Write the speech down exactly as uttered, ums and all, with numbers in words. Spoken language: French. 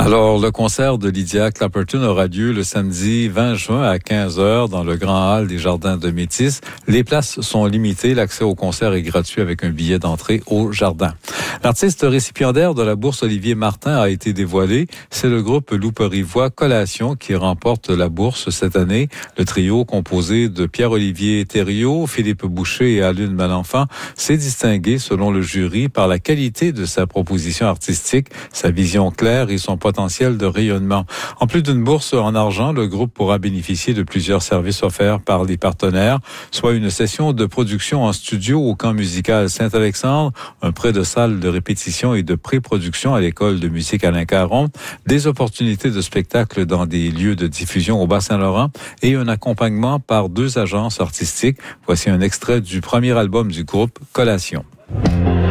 Alors, le concert de Lydia Clapperton aura lieu le samedi vingt juin à quinze heures dans le Grand Hall des Jardins de Métis. Les places sont limitées. L'accès au concert est gratuit avec un billet d'entrée au jardin. L'artiste récipiendaire de la bourse Olivier Martin a été dévoilé. C'est le groupe Loup-Porivois Collation qui remporte la bourse cette année. Le trio composé de Pierre-Olivier Thériault, Philippe Boucher et Alune Malenfant s'est distingué selon le jury par la qualité de sa proposition artistique, sa vision claire et son potentiel de rayonnement. En plus d'une bourse en argent, le groupe pourra bénéficier de plusieurs services offerts par les partenaires, soit une session de production en studio au camp musical Saint-Alexandre, un prêt de salle de répétition et de pré-production à l'école de musique Alain Caron, des opportunités de spectacle dans des lieux de diffusion au Bas-Saint-Laurent et un accompagnement par deux agences artistiques. Voici un extrait du premier album du groupe, Collation.